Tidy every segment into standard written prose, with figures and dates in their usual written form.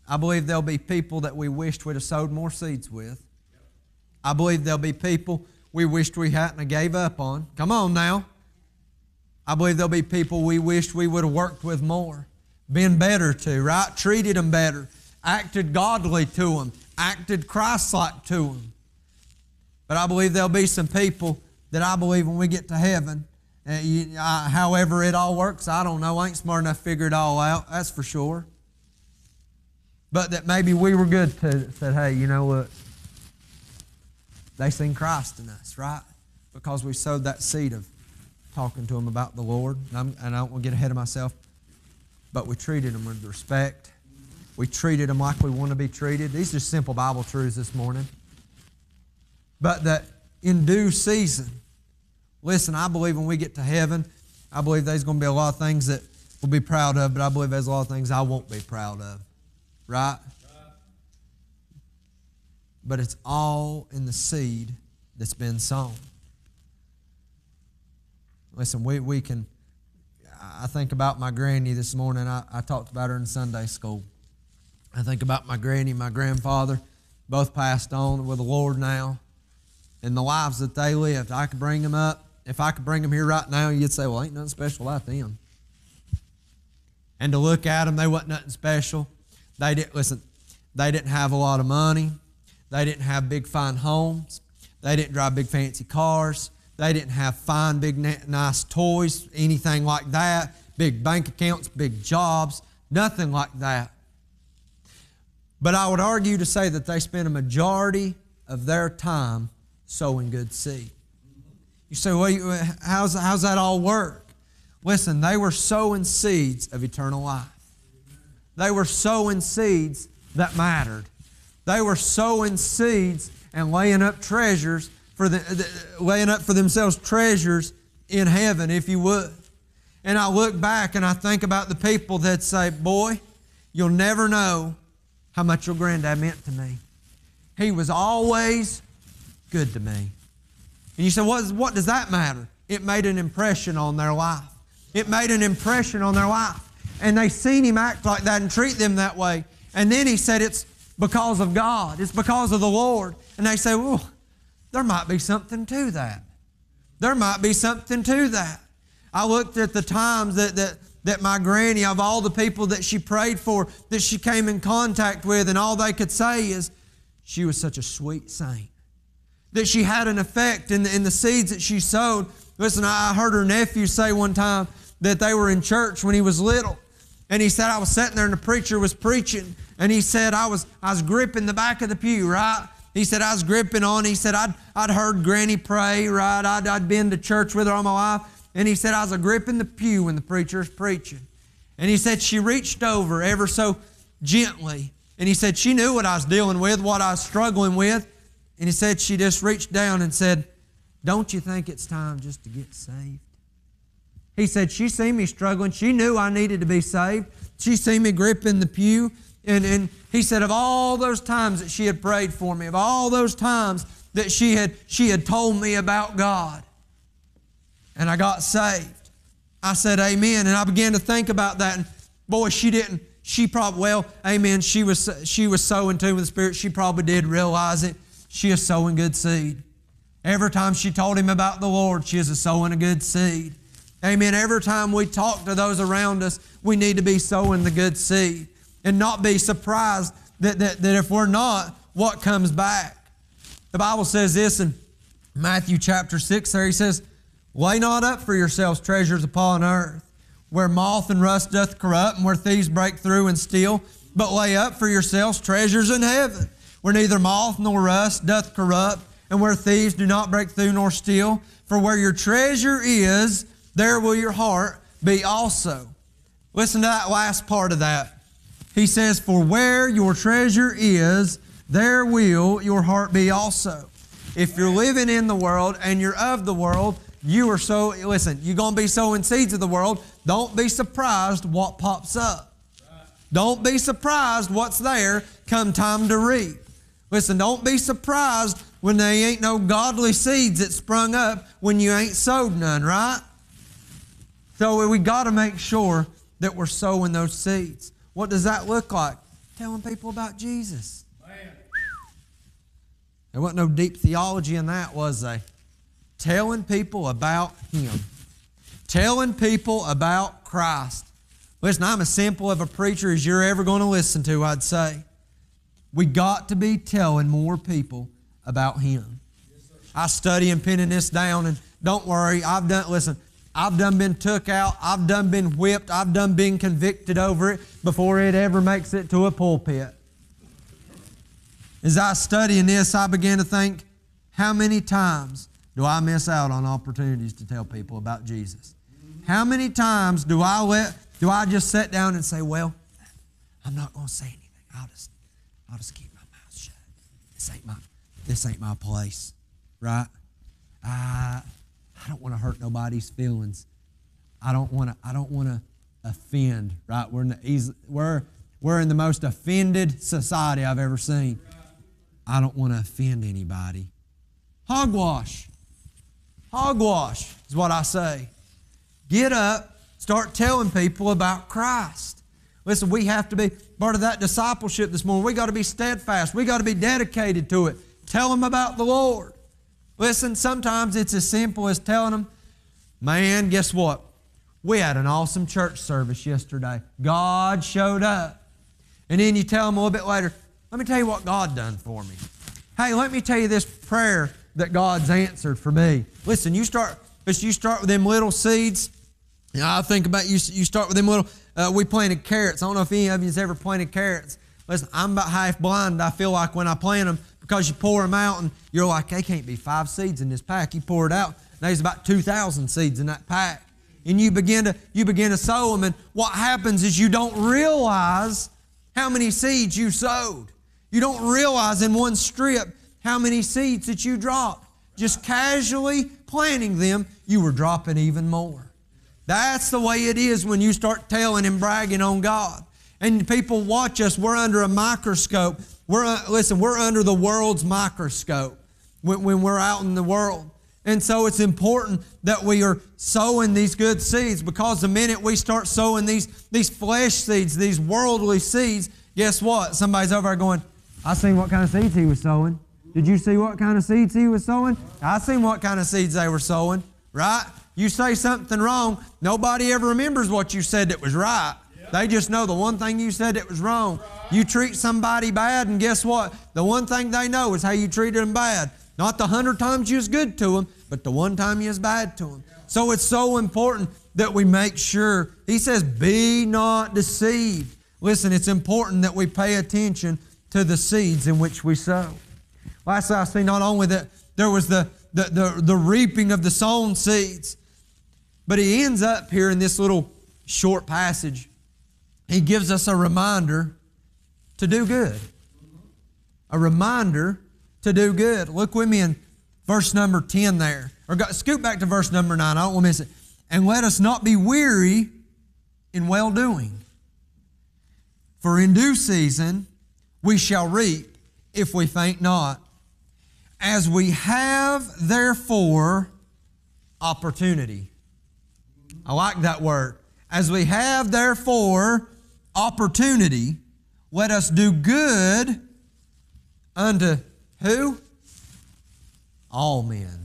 I believe there'll be people that we wished we'd have sowed more seeds with. I believe there'll be people we wished we hadn't have gave up on. Come on now. I believe there'll be people we wished we would have worked with more, been better to, right? Treated them better, acted godly to them, acted Christ-like to them. But I believe there'll be some people that I believe when we get to heaven, however it all works, I don't know. I ain't smart enough to figure it all out, that's for sure. But that maybe we were good to said, hey, you know what? They seen Christ in us, right? Because we sowed that seed of talking to them about the Lord. And I don't want to get ahead of myself, but we treated them with respect. We treated them like we want to be treated. These are just simple Bible truths this morning. But that in due season, listen, I believe when we get to heaven, I believe there's going to be a lot of things that we'll be proud of, but I believe there's a lot of things I won't be proud of. Right? But it's all in the seed that's been sown. Listen, we can, I think about my granny this morning. I talked about her in Sunday school. I think about my granny, my grandfather, both passed on with the Lord now. And the lives that they lived, I could bring them up. If I could bring them here right now, you'd say, well, ain't nothing special about them. And to look at them, they wasn't nothing special. They didn't have a lot of money. They didn't have big, fine homes. They didn't drive big, fancy cars. They didn't have fine, big, nice toys, anything like that. Big bank accounts, big jobs, nothing like that. But I would argue to say that they spent a majority of their time sowing good seed. You say, well, how's that all work? Listen, they were sowing seeds of eternal life. They were sowing seeds that mattered. They were sowing seeds and laying up treasures laying up for themselves treasures in heaven, if you would. And I look back and I think about the people that say, boy, you'll never know how much your granddad meant to me. He was always good to me. And you say, what does that matter? It made an impression on their life. It made an impression on their life. And they seen him act like that and treat them that way. And then he said, it's because of God. It's because of the Lord. And they say, well, there might be something to that. There might be something to that. I looked at the times that my granny, of all the people that she prayed for, that she came in contact with, and all they could say is, she was such a sweet saint. That she had an effect in the seeds that she sowed. Listen, I heard her nephew say one time that they were in church when he was little. And he said, I was sitting there and the preacher was preaching. And he said, I was gripping the back of the pew, right? He said, I was gripping on. He said, I'd heard Granny pray, right? I'd been to church with her all my life. And he said, I was gripping the pew when the preacher was preaching. And he said, she reached over ever so gently. And he said, she knew what I was dealing with, what I was struggling with. And he said, she just reached down and said, don't you think it's time just to get saved? He said, she seen me struggling. She knew I needed to be saved. She seen me gripping the pew. And he said, of all those times that she had prayed for me, of all those times that she had told me about God, and I got saved. I said, amen. And I began to think about that. And boy, she probably, well, amen, she was so in tune with the Spirit, she probably did realize it. She is sowing good seed. Every time she told him about the Lord, she is sowing a good seed. Amen. Every time we talk to those around us, we need to be sowing the good seed and not be surprised that if we're not, what comes back. The Bible says this in Matthew chapter 6 there. He says, lay not up for yourselves treasures upon earth, where moth and rust doth corrupt, and where thieves break through and steal, but lay up for yourselves treasures in heaven, where neither moth nor rust doth corrupt, and where thieves do not break through nor steal. For where your treasure is, there will your heart be also. Listen to that last part of that. He says, for where your treasure is, there will your heart be also. If you're living in the world and you're of the world, you're going to be sowing seeds of the world. Don't be surprised what pops up. Don't be surprised what's there come time to reap. Listen, don't be surprised when there ain't no godly seeds that sprung up when you ain't sowed none, right? So we got to make sure that we're sowing those seeds. What does that look like? telling people about Jesus. There wasn't no deep theology in that, was there? Telling people about Him. Telling people about Christ. Listen, I'm as simple of a preacher as you're ever going to listen to, I'd say. We got to be telling more people about Him. I study and pinning this down, and don't worry, I've done been took out, I've done been whipped, I've done been convicted over it before it ever makes it to a pulpit. As I studying this, I began to think, how many times do I miss out on opportunities to tell people about Jesus? How many times do I just sit down and say, well, I'm not going to say anything. I'll just keep my mouth shut. This ain't my place, right? I don't want to hurt nobody's feelings. I don't want to offend, right? We're in the most offended society I've ever seen. I don't want to offend anybody. Hogwash. Hogwash is what I say. Get up, start telling people about Christ. Listen, we have to be part of that discipleship this morning. We got to be steadfast. We got to be dedicated to it. Tell them about the Lord. Listen, sometimes it's as simple as telling them, man, guess what? We had an awesome church service yesterday. God showed up. And then you tell them a little bit later, let me tell you what God done for me. Hey, let me tell you this prayer that God's answered for me. Listen, you start with them little seeds. You know, I think about you start with them little, we planted carrots. I don't know if any of you has ever planted carrots. Listen, I'm about half blind, I feel like, when I plant them, because you pour them out and you're like, they can't be 5 seeds in this pack. You pour it out, there's about 2,000 seeds in that pack. And you begin to sow them, and what happens is you don't realize how many seeds you sowed. You don't realize in one strip how many seeds that you dropped. Just casually planting them, you were dropping even more. That's the way it is when you start telling and bragging on God. And people watch us, we're under a microscope. We're under the world's microscope when we're out in the world. And so it's important that we are sowing these good seeds, because the minute we start sowing these flesh seeds, these worldly seeds, guess what? Somebody's over there going, I seen what kind of seeds he was sowing. Did you see what kind of seeds he was sowing? I seen what kind of seeds they were sowing, right? You say something wrong, nobody ever remembers what you said that was right. They just know the one thing you said that was wrong. You treat somebody bad, and guess what? The one thing they know is how you treated them bad. Not the 100 times you was good to them, but the one time you was bad to them. So it's so important that we make sure. He says, be not deceived. Listen, it's important that we pay attention to the seeds in which we sow. Lastly, I see not only that there was the reaping of the sown seeds, but he ends up here in this little short passage. He gives us a reminder to do good. A reminder to do good. Look with me in verse number 10 there. Or scoot back to verse number 9. I don't want to miss it. And let us not be weary in well-doing. For in due season we shall reap if we faint not. As we have, therefore, opportunity. I like that word. As we have, therefore, opportunity, let us do good unto who? All men.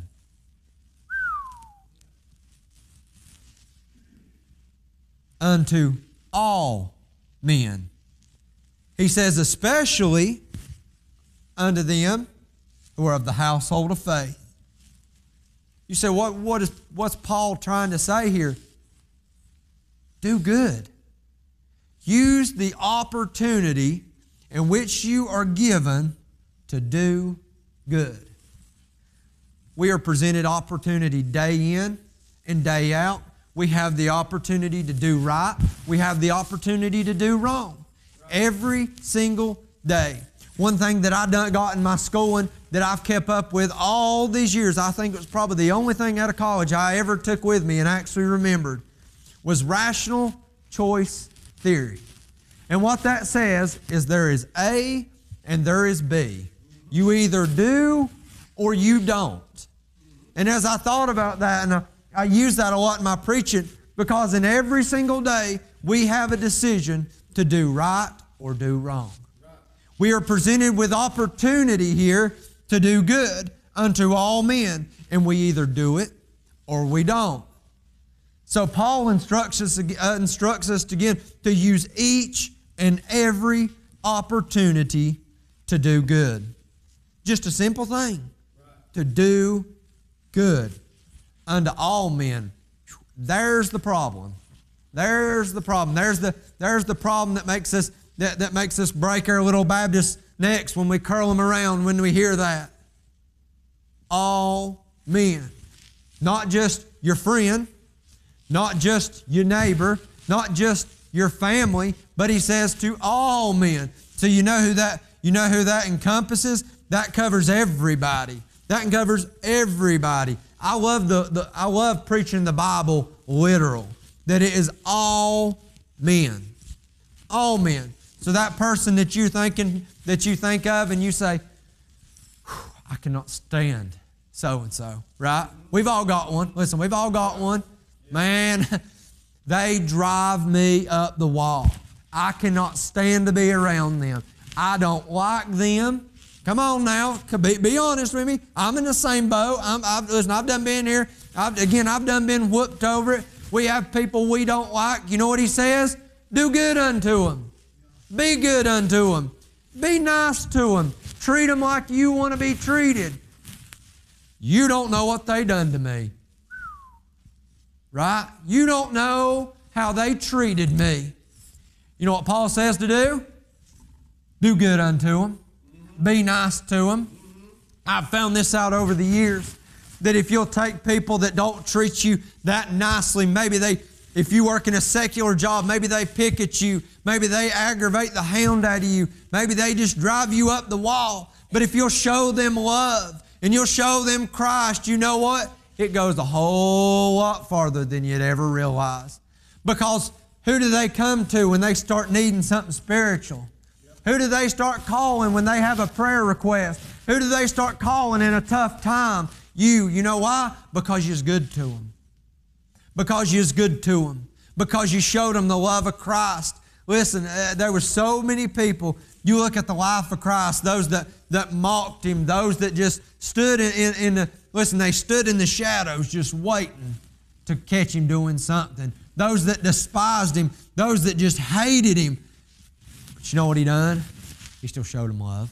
Unto all men. He says, especially unto them who are of the household of faith. You say, what's Paul trying to say here? Do good. Use the opportunity in which you are given to do good. We are presented opportunity day in and day out. We have the opportunity to do right. We have the opportunity to do wrong. Every single day. One thing that I got in my schooling that I've kept up with all these years, I think it was probably the only thing out of college I ever took with me and actually remembered, was rational choice theory. And what that says is there is A and there is B. You either do or you don't. And as I thought about that, and I use that a lot in my preaching, because in every single day we have a decision to do right or do wrong. We are presented with opportunity here to do good unto all men, and we either do it or we don't. So Paul instructs us again to use each and every opportunity to do good. Just a simple thing. To do good unto all men. There's the problem. There's the problem. There's the problem that makes us that makes us break our little Baptist necks when we curl them around when we hear that. All men. Not just your friend, not just your neighbor, not just your family, but he says to all men. So you know who that encompasses? That covers everybody. That covers everybody. I love preaching the Bible literal. That it is all men. All men. So that person that you think of and you say, I cannot stand so-and-so, right? We've all got one. Listen, we've all got one. Man, they drive me up the wall. I cannot stand to be around them. I don't like them. Come on now, be honest with me. I'm in the same boat. Listen, I've done been here. I've done been whooped over it. We have people we don't like. You know what he says? Do good unto them. Be good unto them. Be nice to them. Treat them like you want to be treated. You don't know what they done to me. Right? You don't know how they treated me. You know what Paul says to do? Do good unto them. Be nice to them. I've found this out over the years, that if you'll take people that don't treat you that nicely, if you work in a secular job, maybe they pick at you, maybe they aggravate the hound out of you, maybe they just drive you up the wall. But if you'll show them love and you'll show them Christ, you know what? It goes a whole lot farther than you'd ever realize. Because who do they come to when they start needing something spiritual? Who do they start calling when they have a prayer request? Who do they start calling in a tough time? You. You know why? Because you're good to them. Because you're good to them. Because you showed them the love of Christ. Listen, there were so many people. You look at the life of Christ, those that mocked Him, those that just stood they stood in the shadows just waiting to catch Him doing something. Those that despised Him, those that just hated Him. But you know what He done? He still showed them love.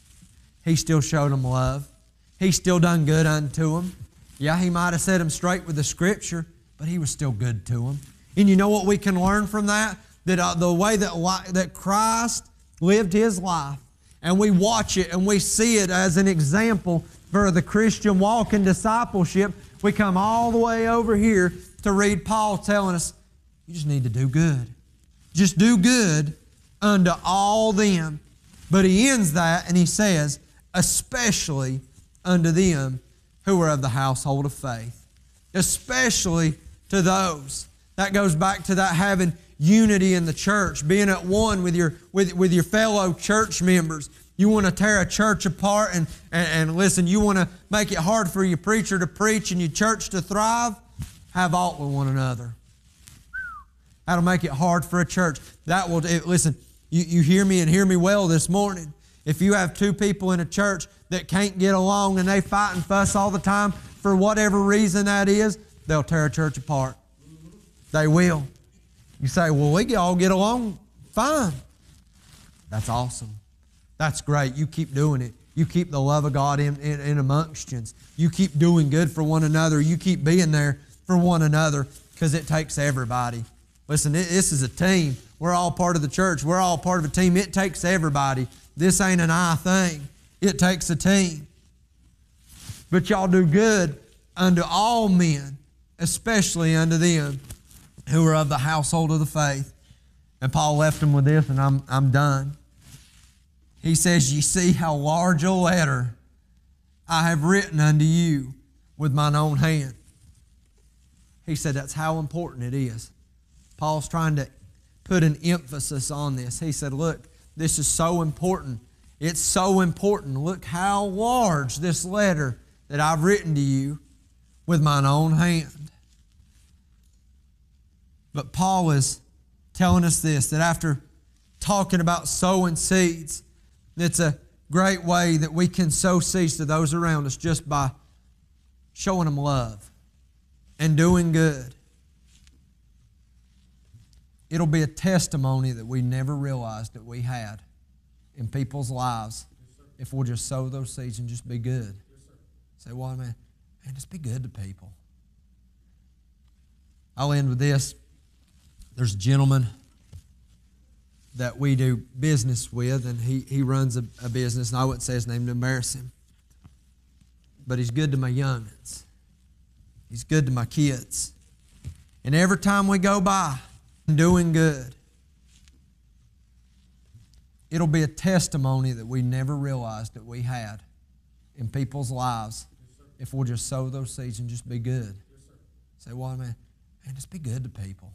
He still showed them love. He still done good unto them. Yeah, He might have set them straight with the Scripture, but He was still good to them. And you know what we can learn from that? That the way that Christ lived His life, and we watch it and we see it as an example for the Christian walk in discipleship, we come all the way over here to read Paul telling us, you just need to do good. Just do good unto all them. But he ends that and he says, especially unto them who are of the household of faith. Especially to those. That goes back to that having unity in the church, being at one with your fellow church members. You want to tear a church apart and listen, you want to make it hard for your preacher to preach and your church to thrive? Have aught with one another. That'll make it hard for a church. Listen, you hear me and hear me well this morning. If you have two people in a church that can't get along and they fight and fuss all the time, for whatever reason that is, they'll tear a church apart. They will. You say, well, we all get along fine. That's awesome. That's great. You keep doing it. You keep the love of God in amongst you. You keep doing good for one another. You keep being there for one another, because it takes everybody. Listen, this is a team. We're all part of the church. We're all part of a team. It takes everybody. This ain't an I thing. It takes a team. But y'all do good unto all men, especially unto them who are of the household of the faith. And Paul left them with this, and I'm done. He says, ye see how large a letter I have written unto you with mine own hand. He said that's how important it is. Paul's trying to put an emphasis on this. He said, look, this is so important. It's so important. Look how large this letter that I've written to you with mine own hand. But Paul is telling us this, that after talking about sowing seeds, that's a great way that we can sow seeds to those around us, just by showing them love and doing good. It'll be a testimony that we never realized that we had in people's lives if we'll just sow those seeds and just be good. Say, well, man, just be good to people. I'll end with this. There's a gentleman that we do business with, and he runs a business, and I wouldn't say his name to embarrass him, but he's good to my youngins. He's good to my kids. And every time we go by doing good, it'll be a testimony that we never realized that we had in people's lives if we'll just sow those seeds and just be good. Say, well, man, just be good to people.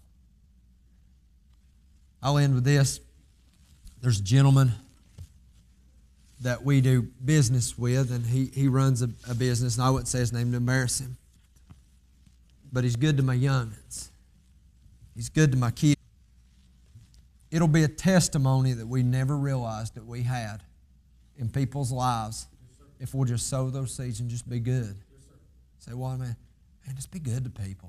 I'll end with this. There's a gentleman that we do business with, and he runs a business, and I wouldn't say his name to embarrass him, but he's good to my youngins. He's good to my kids. It'll be a testimony that we never realized that we had in people's lives if we'll just sow those seeds and just be good. Say, well, man, just be good to people.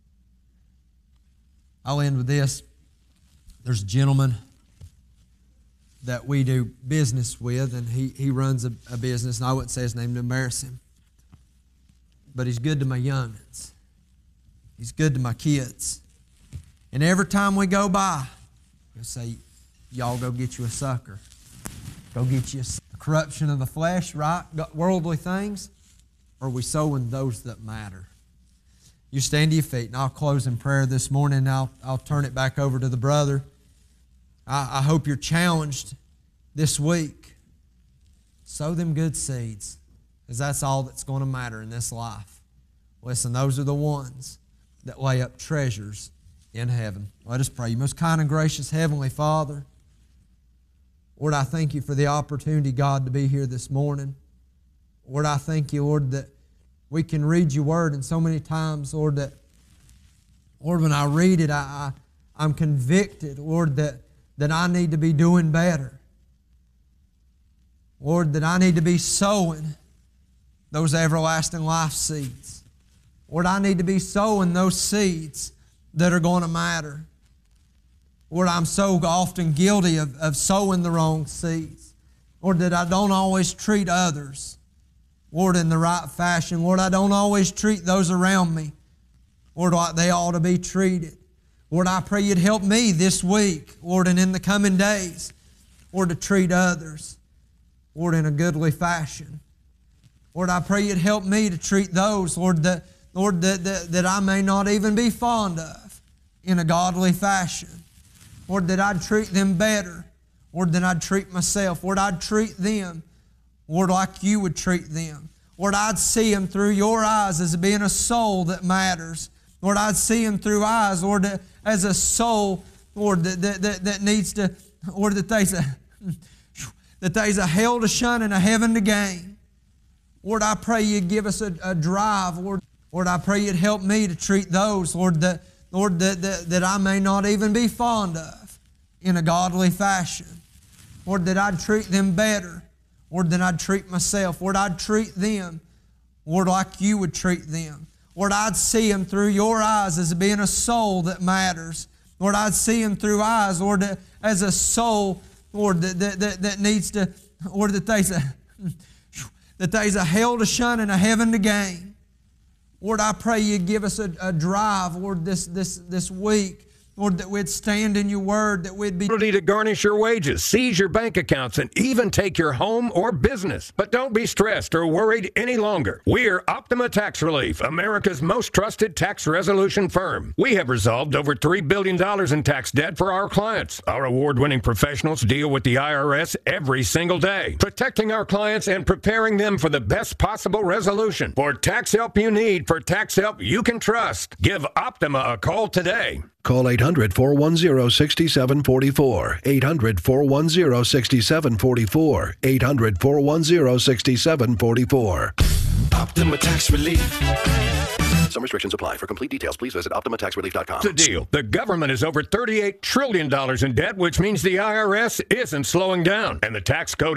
I'll end with this. There's a gentleman that we do business with, and he runs a business, and I wouldn't say his name to embarrass him, but he's good to my youngins. He's good to my kids. And every time we go by, he'll say, y'all go get you a sucker. Go get you a corruption of the flesh, right? Worldly things. Or are we sowing those that matter? You stand to your feet, and I'll close in prayer this morning, and I'll turn it back over to the brother. I hope you're challenged this week. Sow them good seeds, because that's all that's going to matter in this life. Listen, those are the ones that lay up treasures in heaven. Let us pray. Most kind and gracious Heavenly Father, Lord, I thank you for the opportunity, God, to be here this morning. Lord, I thank you, Lord, that we can read your word, and so many times, Lord, that, Lord, when I read it, I'm convicted, Lord, that I need to be doing better. Lord, that I need to be sowing those everlasting life seeds. Lord, I need to be sowing those seeds that are going to matter. Lord, I'm so often guilty of sowing the wrong seeds. Lord, that I don't always treat others, Lord, in the right fashion. Lord, I don't always treat those around me, Lord, like they ought to be treated. Lord, I pray you'd help me this week, Lord, and in the coming days, Lord, to treat others, Lord, in a goodly fashion. Lord, I pray you'd help me to treat those, Lord, that I may not even be fond of in a godly fashion. Lord, that I'd treat them better, Lord, than I'd treat myself. Lord, I'd treat them, Lord, like you would treat them. Lord, I'd see them through your eyes as being a soul that matters. Lord, I'd see them through eyes, Lord, as a soul, Lord, that needs to, Lord, that there's a hell to shun and a heaven to gain. Lord, I pray you'd give us a drive, Lord. Lord, I pray you'd help me to treat those, Lord, that I may not even be fond of in a godly fashion. Lord, that I'd treat them better, Lord, than I'd treat myself. Lord, I'd treat them, Lord, like you would treat them. Lord, I'd see them through your eyes as being a soul that matters. Lord, I'd see them through eyes, Lord, as a soul, Lord, that needs to, Lord, that there's a hell to shun and a heaven to gain. Lord, I pray you'd give us a drive, Lord, this week, Lord, that we'd stand in your word, that we'd be ability to garnish your wages, seize your bank accounts, and even take your home or business. But don't be stressed or worried any longer. We're Optima Tax Relief, America's most trusted tax resolution firm. We have resolved over $3 billion in tax debt for our clients. Our award-winning professionals deal with the IRS every single day, protecting our clients and preparing them for the best possible resolution. For tax help you need, for tax help you can trust, give Optima a call today. Call 800-410-6744. 800-410-6744. 800-410-6744. Optima Tax Relief. Some restrictions apply. For complete details, please visit OptimaTaxRelief.com. The deal. The government is over $38 trillion in debt, which means the IRS isn't slowing down. And the tax code